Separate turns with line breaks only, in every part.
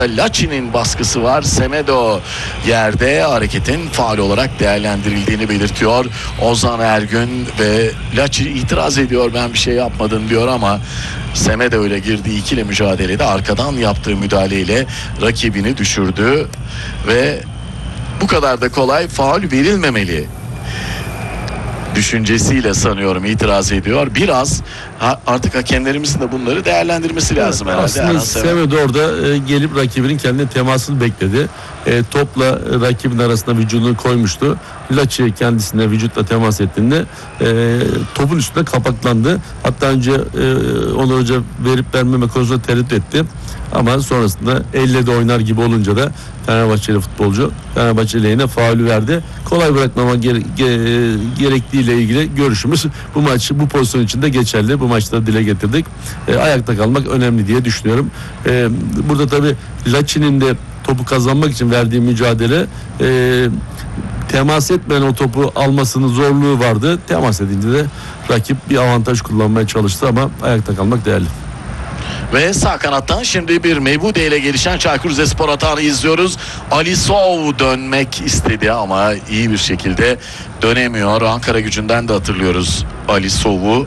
Laçi'nin baskısı var. Semedo yerde, hareketin faul olarak değerlendirildiğini belirtiyor Ozan Ergün ve Laçi itiraz ediyor, ben bir şey yapmadım diyor ama Semedo ile girdiği ikili mücadelede arkadan yaptığı müdahaleyle rakibini düşürdü ve bu kadar da kolay faul verilmemeli düşüncesiyle sanıyorum itiraz ediyor. Biraz artık hakemlerimizin de bunları değerlendirmesi lazım herhalde.
Aslında Semedo orada gelip rakibinin kendine temasını bekledi. Topla rakibin arasında vücudunu koymuştu. Laçi kendisine vücutla temas ettiğinde topun üstünde kapaklandı. Hatta önce Onur Hoca verip vermeme konusunda tereddüt etti. Ama sonrasında elle de oynar gibi olunca da Fenerbahçeli futbolcu Fenerbahçe lehine faulü verdi. Kolay bırakmama gerektiğiyle ilgili görüşümüz bu maç, bu pozisyon için de geçerli. Bu maçta dile getirdik. Ayakta kalmak önemli diye düşünüyorum. Burada tabii Laçi'nin de topu kazanmak için verdiği mücadele, temas etmeyen o topu almasının zorluğu vardı. Temas edince de rakip bir avantaj kullanmaya çalıştı ama ayakta kalmak değerli.
Ve sağ kanattan şimdi bir Mebude ile gelişen Çaykur Rizespor atağını izliyoruz. Alisov dönmek istedi ama iyi bir şekilde dönemiyor. Ankara Gücü'nden de hatırlıyoruz Alisov'u.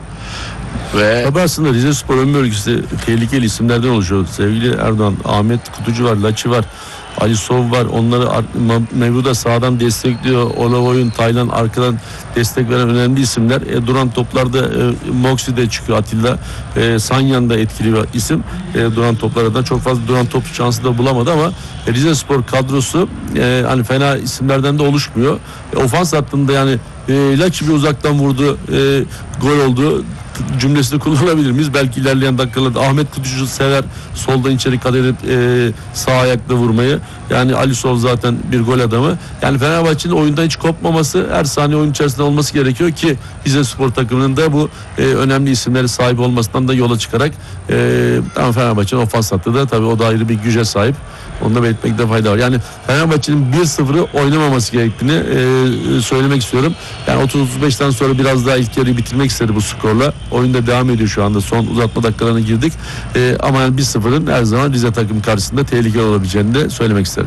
Ve
tabii aslında Rizespor ön bölgesi tehlikeli isimlerden oluşuyor. Sevgili Erdoğan, Ahmet Kutucu var, Laçi var, Alisov var. Onları Mebuda sağdan destekliyor. Olavoy'un, Taylan arkadan destek veren önemli isimler. Duran toplarda Moxie de çıkıyor, Atilla. Sanyan da etkili bir isim. Duran toplarda çok fazla duran top şansı da bulamadı ama Rizespor kadrosu hani fena isimlerden de oluşmuyor. Ofans hattında yani Laçi bir uzaktan vurdu, gol oldu cümlesini kullanabilir miyiz? Belki ilerleyen dakikalarda Ahmet Kutucu sever soldan içeri kat edip sağ ayakla vurmayı. Yani Alisov zaten bir gol adamı. Yani Fenerbahçe'nin oyundan hiç kopmaması, her saniye oyun içerisinde olması gerekiyor ki Rizespor takımının da bu önemli isimleri sahip olmasından da yola çıkarak ama Fenerbahçe'nin ofans hattı da tabii o da ayrı bir güce sahip. Onu da belirtmekte fayda var. Yani Fenerbahçe'nin 1-0'ı oynamaması gerektiğini söylemek istiyorum. Yani 30-35'ten sonra biraz daha ilk yarıyı bitirmek istedi bu skorla. Oyunda devam ediyor şu anda. Son uzatma dakikalarına girdik. Ama yani 1-0'ın her zaman Rize takım karşısında tehlikeli olabileceğini de söylemek isterim.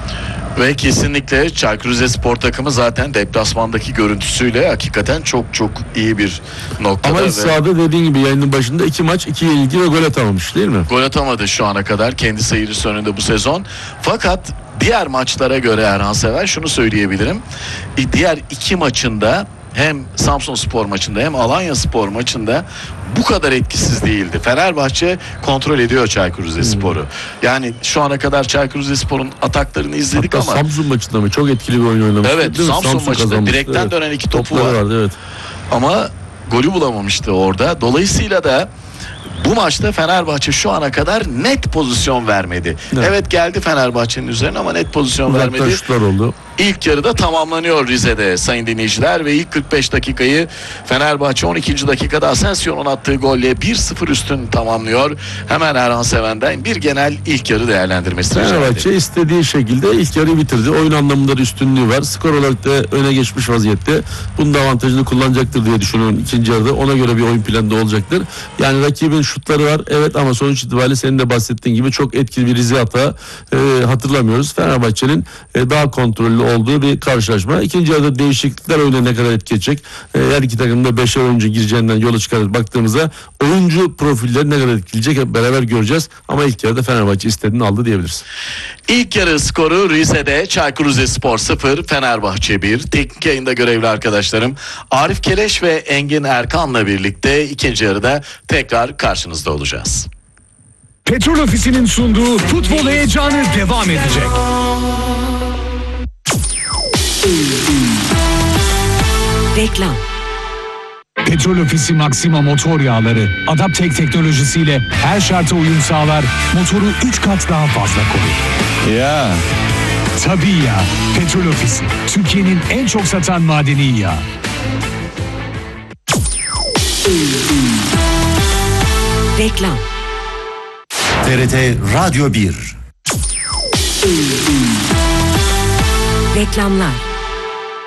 Ve kesinlikle Çaykur Rizespor takımı zaten deplasmandaki görüntüsüyle hakikaten çok çok iyi bir noktada.
Ama sahada dediğin gibi yayının başında 2 maç 2 yenilgi ve gol atamamış değil mi?
Gol atamadı şu ana kadar kendi sayısı önünde bu sezon. Fakat diğer maçlara göre Erhan Sever şunu söyleyebilirim. Diğer 2 maçında hem Samsunspor maçında hem Alanyaspor maçında bu kadar etkisiz değildi. Fenerbahçe kontrol ediyor Çaykur Rizespor'u. Yani şu ana kadar Çaykur Rizespor'un ataklarını izledik. Hatta ama
Samsun maçında mı çok etkili bir oyun oynamıştı.
Evet, Samsun maçında direkten dönen 2 topu vardı.
Evet.
Ama golü bulamamıştı orada. Dolayısıyla da bu maçta Fenerbahçe şu ana kadar net pozisyon vermedi. Evet geldi Fenerbahçe'nin üzerine ama net pozisyon vermedi.
Şutlar oldu.
İlk yarıda tamamlanıyor Rize'de sayın dinleyiciler ve ilk 45 dakikayı Fenerbahçe 12. dakikada Asensio'nun attığı golle 1-0 üstün tamamlıyor. Hemen Erhan Seven'den bir genel ilk yarı değerlendirmesi.
Fenerbahçe istediği şekilde ilk yarıyı bitirdi. Oyun anlamında da üstünlüğü var. Skor olarak da öne geçmiş vaziyette. Bunun da avantajını kullanacaktır diye düşünüyorum ikinci yarıda. Ona göre bir oyun planı da olacaktır. Yani rakibin şutları var. Evet ama sonuç itibariyle senin de bahsettiğin gibi çok etkili bir Rize hata hatırlamıyoruz. Fenerbahçe'nin daha kontrollü olduğu bir karşılaşma. İkinci yarıda değişiklikler oyuna ne kadar etki edecek? Her iki takımda 5'er oyuncu gireceğinden yola çıkarak baktığımızda oyuncu profilleri ne kadar etkileyecek hep beraber göreceğiz. Ama ilk yarıda Fenerbahçe istediğini aldı diyebiliriz.
İlk yarı skoru Rize'de Çaykur Rizespor 0, Fenerbahçe 1. Teknik yayında görevli arkadaşlarım Arif Keleş ve Engin Erkan'la birlikte ikinci yarıda tekrar karşınızda olacağız.
Petrol Ofisi'nin sunduğu futbol heyecanı devam edecek.
Reklam.
Petrol Ofisi Maxima motor yağları Adaptek teknolojisiyle her şarta uyum sağlar, motoru 3 kat daha fazla korur.
Ya.
Tabii ya. Petrol Ofisi Türkiye'nin en çok satan madeni yağı.
Reklam.
TRT Radyo 1.
Reklamlar.